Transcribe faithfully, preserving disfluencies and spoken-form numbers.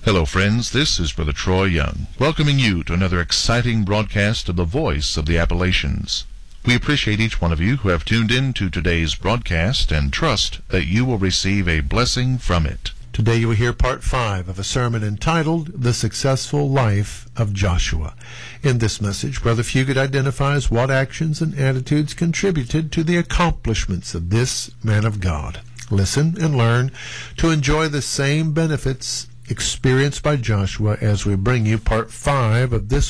Hello, friends. This is Brother Troy Young, welcoming you to another exciting broadcast of the Voice of the Appalachians. We appreciate each one of you who have tuned in to today's broadcast and trust that you will receive a blessing from it. Today you will hear part five of a sermon entitled The Successful Life of Joshua. In this message, Brother Fugit identifies what actions and attitudes contributed to the accomplishments of this man of God. Listen and learn to enjoy the same benefits experienced by Joshua as we bring you part five of this